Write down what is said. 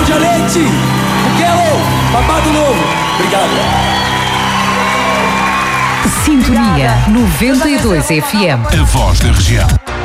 Cláudia Leite, Bukelo, Babado Novo. Obrigado. Sintonia 92 FM. A voz da região.